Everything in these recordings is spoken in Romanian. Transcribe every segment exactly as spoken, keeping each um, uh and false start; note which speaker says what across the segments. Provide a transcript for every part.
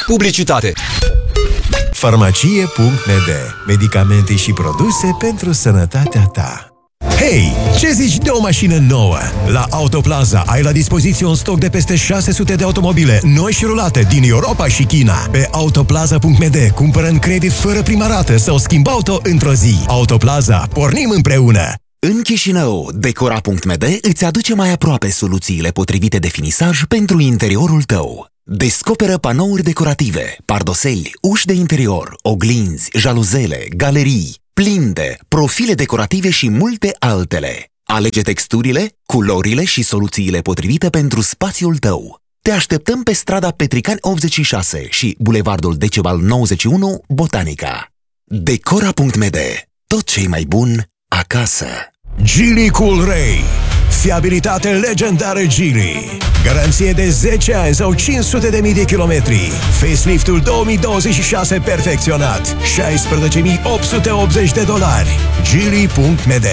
Speaker 1: Publicitate.
Speaker 2: Farmacie punct m d. Medicamente și produse pentru sănătatea ta. Hei, ce zici de o mașină nouă? La Autoplaza ai la dispoziție un stoc de peste șase sute de automobile noi și rulate din Europa și China. Pe autoplaza punct m d cumpără în credit fără prima rată sau schimb auto într-o zi. Autoplaza, pornim împreună!
Speaker 3: În Chișinău, Decora punct m d îți aduce mai aproape soluțiile potrivite de finisaj pentru interiorul tău. Descoperă panouri decorative, pardoseli, uși de interior, oglinzi, jaluzele, galerii, plinte, profile decorative și multe altele. Alege texturile, culorile și soluțiile potrivite pentru spațiul tău. Te așteptăm pe strada Petricani optzeci și șase și bulevardul Decebal nouăzeci și unu, Botanica. Decora punct m d. Tot ce-i mai bun acasă.
Speaker 2: Geely Coolray. Fiabilitate legendară Geely. Garanție de zece ani sau cinci sute de mii de kilometri. Facelift-ul două mii douăzeci și șase perfecționat. șaisprezece mii opt sute optzeci de dolari. Geely punct m d.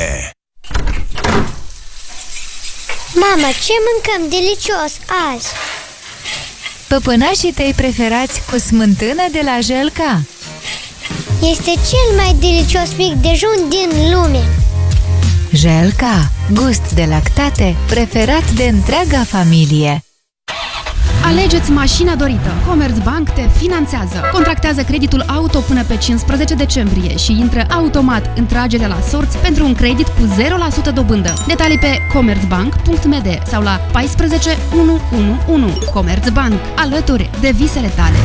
Speaker 4: Mama, ce mâncăm delicios azi?
Speaker 5: Păpănașii tăi preferați cu smântână de la Jelca.
Speaker 4: Este cel mai delicios mic dejun din lume.
Speaker 5: Jelca, gust de lactate preferat de întreaga familie.
Speaker 6: Alegeți mașina dorită. Commerzbank te finanțează. Contractează creditul auto până pe cincisprezece decembrie și intră automat în tragerea la sorți pentru un credit cu zero la sută dobândă. Detalii pe commerzbank punct m d sau la paisprezece unu unu unu. Commerzbank, alături de visele tale.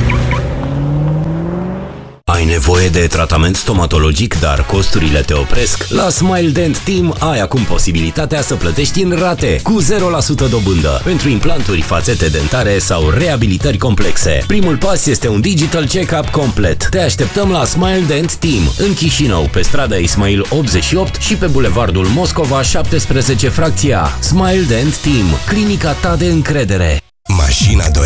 Speaker 7: Ai nevoie de tratament stomatologic, dar costurile te opresc? La Smile Dent Team ai acum posibilitatea să plătești în rate, cu zero la sută dobândă, pentru implanturi, fațete dentare sau reabilitări complexe. Primul pas este un digital check-up complet. Te așteptăm la Smile Dent Team, în Chișinău, pe strada Ismail optzeci și opt și pe bulevardul Moscova șaptesprezece fracția. Smile Dent Team, clinica ta de încredere.
Speaker 2: Mașina dorită.